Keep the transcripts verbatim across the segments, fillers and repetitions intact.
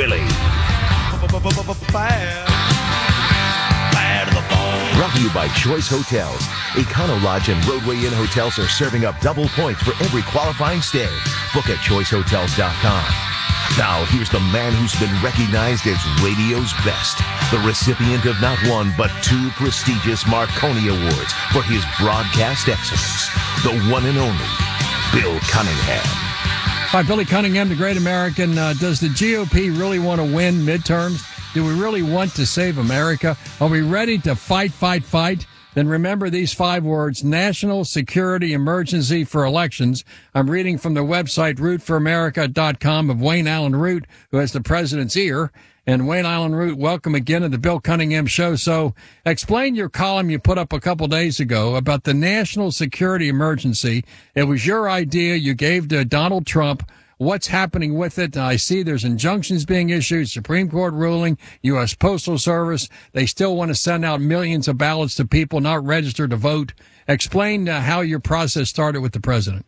Willie. Brought to you by Choice Hotels. Econo Lodge and Roadway Inn hotels are serving up double points for every qualifying stay. Book at choice hotels dot com. Now, here's the man who's been recognized as radio's best. The recipient of not one, but two prestigious Marconi Awards for his broadcast excellence. The one and only Bill Cunningham. Hi, Billy Cunningham, the great American. Uh, does the G O P really want to win midterms? Do we really want to save America? Are we ready to fight, fight, fight? Then remember these five words: national security emergency for elections. I'm reading from the website root for america dot com of Wayne Allen Root, who has the president's ear. And Wayne Allen Root, welcome again to the Bill Cunningham Show. So explain your column you put up a couple days ago about the national security emergency. It was your idea. You gave to Donald Trump. What's happening with it? I see there's injunctions being issued, Supreme Court ruling, U S Postal Service. They still want to send out millions of ballots to people not registered to vote. Explain uh, how your process started with the president.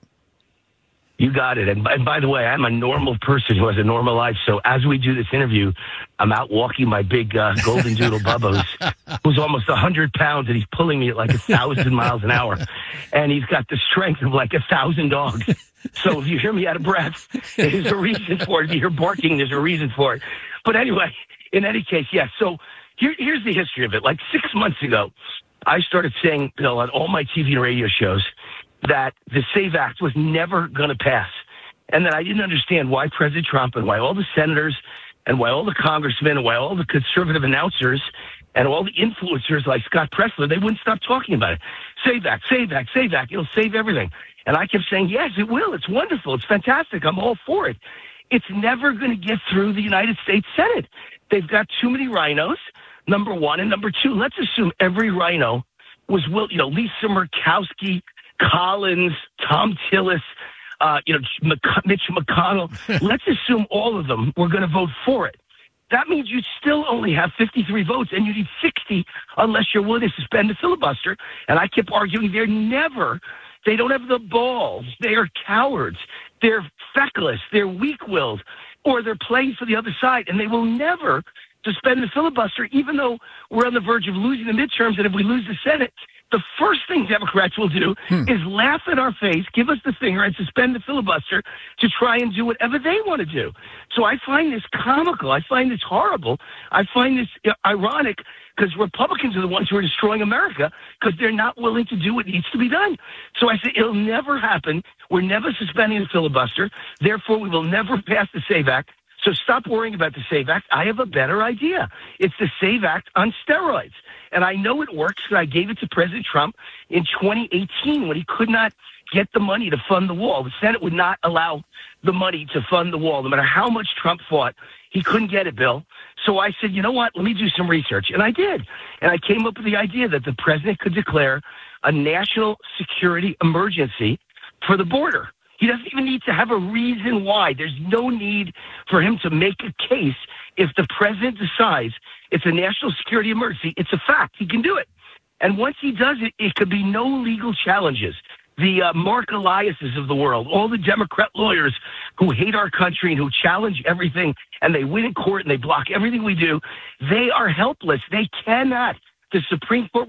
You got it. And by, and by the way, I'm a normal person who has a normal life. So as we do this interview, I'm out walking my big uh, golden doodle Bubba, who's, who's almost one hundred pounds, and he's pulling me at like a thousand miles an hour. And he's got the strength of like a thousand dogs. So if you hear me out of breath, there's a reason for it. If you hear barking, there's a reason for it. But anyway, in any case, yes. Yeah, so here, here's the history of it. Like six months ago, I started saying, Bill, on all my T V and radio shows, that the SAVE Act was never going to pass. And that I didn't understand why President Trump and why all the senators and why all the congressmen and why all the conservative announcers and all the influencers like Scott Presler, they wouldn't stop talking about it. SAVE Act, SAVE Act, SAVE Act. It'll save everything. And I kept saying, yes, it will. It's wonderful. It's fantastic. I'm all for it. It's never going to get through the United States Senate. They've got too many rhinos, number one. And number two, let's assume every rhino was, will, you know, Lisa Murkowski, Collins, Tom Tillis, uh, you know, Mitch McConnell. Let's assume all of them were going to vote for it. That means you still only have fifty-three votes, and you need sixty unless you're willing to suspend the filibuster. And I kept arguing they're never, they don't have the balls. They are cowards. They're feckless. They're weak-willed, or they're playing for the other side, and they will never suspend the filibuster, even though we're on the verge of losing the midterms. And if we lose the Senate, the first thing Democrats will do hmm. is laugh in our face, give us the finger, and suspend the filibuster to try and do whatever they want to do. So I find this comical. I find this horrible. I find this ironic because Republicans are the ones who are destroying America because they're not willing to do what needs to be done. So I say it'll never happen. We're never suspending the filibuster. Therefore, we will never pass the SAVE Act. So stop worrying about the SAVE Act. I have a better idea. It's the SAVE Act on steroids. And I know it works because I gave it to President Trump in twenty eighteen when he could not get the money to fund the wall. The Senate would not allow the money to fund the wall. No matter how much Trump fought, he couldn't get it, Bill. So I said, you know what? Let me do some research. And I did. And I came up with the idea that the president could declare a national security emergency for the border. He doesn't even need to have a reason why. There's no need for him to make a case. If the president decides it's a national security emergency, it's a fact. He can do it. And once he does it, it could be no legal challenges. The uh, Mark Eliases of the world, all the Democrat lawyers who hate our country and who challenge everything, and they win in court and they block everything we do, they are helpless. They cannot. The Supreme Court